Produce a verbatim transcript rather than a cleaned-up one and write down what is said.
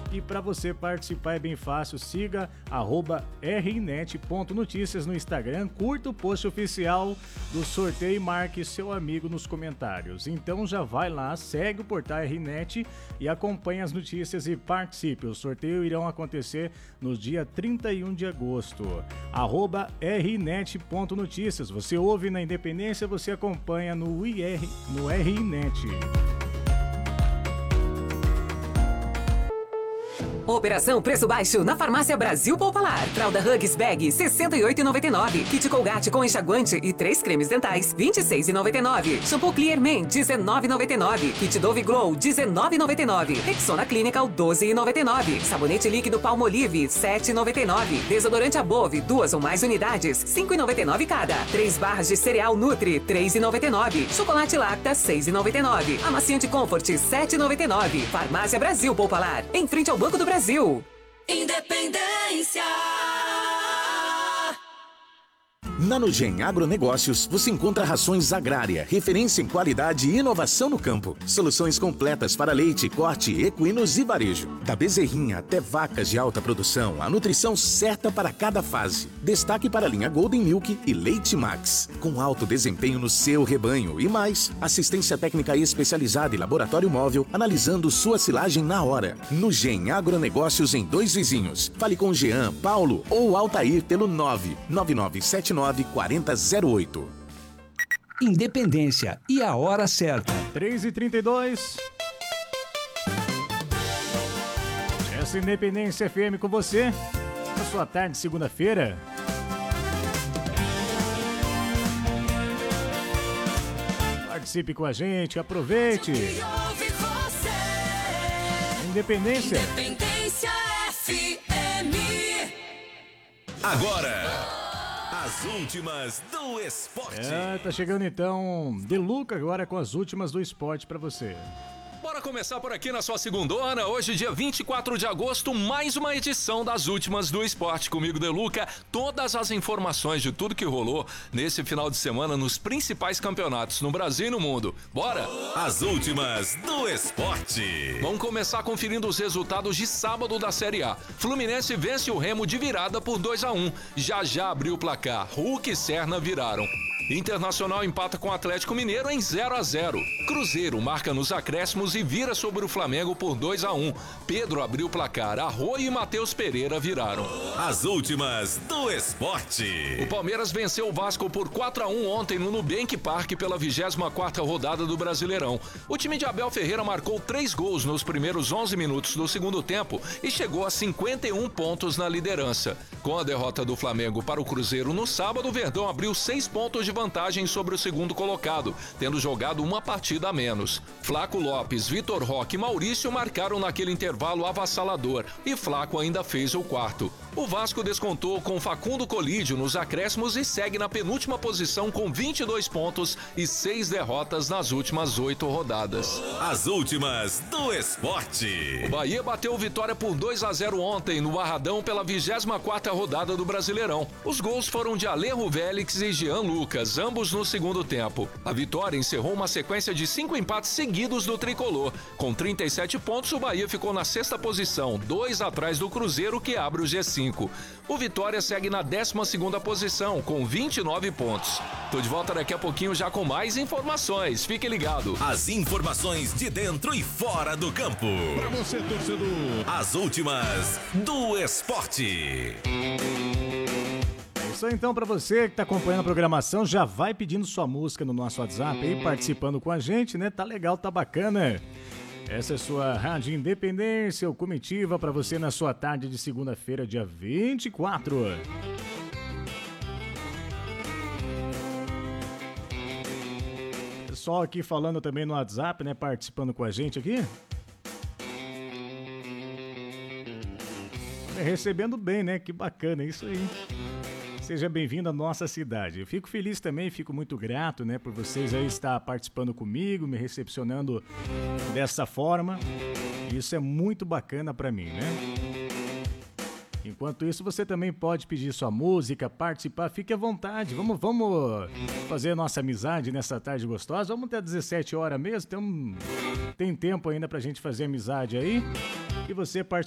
E para você participar é bem fácil, siga arroba rnet.notícias no Instagram, curta o post oficial do sorteio e marque seu amigo nos comentários. Então já vai lá, segue o portal Rnet e acompanhe as notícias e participe. O sorteio irão acontecer no dia trinta e um de agosto. arroba rnet.notícias. Você ouve na Independência, você acompanha no I R, no Rnet. Operação Preço Baixo na Farmácia Brasil Popular. Fralda Huggies Bag sessenta e oito reais e noventa e nove centavos. Kit Colgate com enxaguante e três cremes dentais vinte e seis reais e noventa e nove centavos. Shampoo Clear Men dezenove reais e noventa e nove centavos. Kit Dove Glow dezenove reais e noventa e nove centavos. Rexona Clinical doze reais e noventa e nove centavos. Sabonete líquido Palmolive sete reais e noventa e nove centavos. Desodorante Above duas ou mais unidades cinco reais e noventa e nove centavos cada. três barras de cereal Nutri três reais e noventa e nove centavos. Chocolate Lacta seis reais e noventa e nove centavos. Amaciante Comfort sete reais e noventa e nove centavos. Farmácia Brasil Popular, em frente ao Banco do Brasil. Independência. Na Nugem Agronegócios, você encontra rações agrária, referência em qualidade e inovação no campo. Soluções completas para leite, corte, equinos e varejo. Da bezerrinha até vacas de alta produção, a nutrição certa para cada fase. Destaque para a linha Golden Milk e Leite Max, com alto desempenho no seu rebanho. E mais, assistência técnica especializada e laboratório móvel, analisando sua silagem na hora. Nugem Agronegócios em Dois Vizinhos. Fale com Jean, Paulo ou Altair pelo nove nove nove sete nove quatro zero zero oito. Independência e a hora certa. três e trinta e dois. Essa Independência F M com você. Na sua tarde de segunda-feira. Participe com a gente, aproveite. Independência. Independência F M. Agora, as últimas do esporte. É, tá chegando então Deluca agora com as últimas do esporte pra você. Bora começar por aqui na sua segundona. Hoje, dia vinte e quatro de agosto, mais uma edição das últimas do esporte. Comigo, Deluca, todas as informações de tudo que rolou nesse final de semana nos principais campeonatos no Brasil e no mundo. Bora? As últimas do esporte. Vamos começar conferindo os resultados de sábado da Série A. Fluminense vence o Remo de virada por dois a um. Já já abriu o placar. Hulk e Serna viraram. Internacional empata com o Atlético Mineiro em zero a zero. Cruzeiro marca nos acréscimos e vira sobre o Flamengo por dois a um. Pedro abriu o placar. Arroio e Matheus Pereira viraram. As últimas do esporte. O Palmeiras venceu o Vasco por quatro a um ontem no Nubank Park pela vigésima quarta rodada do Brasileirão. O time de Abel Ferreira marcou três gols nos primeiros onze minutos do segundo tempo e chegou a cinquenta e um pontos na liderança. Com a derrota do Flamengo para o Cruzeiro no sábado, o Verdão abriu seis pontos de vantagem sobre o segundo colocado, tendo jogado uma partida a menos. Flaco Lopes, Vitor Roque e Maurício marcaram naquele intervalo avassalador e Flaco ainda fez o quarto. O Vasco descontou com Facundo Colídio nos acréscimos e segue na penúltima posição com vinte e dois pontos e seis derrotas nas últimas oito rodadas. As últimas do esporte. O Bahia bateu vitória por dois a zero ontem no Barradão pela vigésima quarta rodada do Brasileirão. Os gols foram de Alejo Vélix e Jean Lucas, ambos no segundo tempo. A vitória encerrou uma sequência de cinco empates seguidos do tricolor. Com trinta e sete pontos, o Bahia ficou na sexta posição, dois atrás do Cruzeiro, que abre o G cinco. O Vitória segue na décima segunda posição, com vinte e nove pontos. Tô de volta daqui a pouquinho já com mais informações. Fique ligado. As informações de dentro e fora do campo. Pra você, torcedor. As últimas do esporte. É isso aí então, pra você que tá acompanhando a programação, já vai pedindo sua música no nosso WhatsApp aí, participando com a gente, né? Tá legal, tá bacana. Essa é sua Rádio Independência, ou comitiva para você na sua tarde de segunda-feira, dia vinte e quatro. Pessoal aqui falando também no WhatsApp, né? Participando com a gente aqui. Recebendo bem, né? Que bacana, isso aí. Seja bem-vindo à nossa cidade. Eu fico feliz também, fico muito grato, né, por vocês aí estar participando comigo, me recepcionando dessa forma. Isso é muito bacana para mim, né? Enquanto isso, você também pode pedir sua música, participar, fique à vontade. Vamos, vamos fazer a nossa amizade nessa tarde gostosa. Vamos até dezessete horas mesmo, tem, um, tem tempo ainda pra gente fazer amizade aí. E você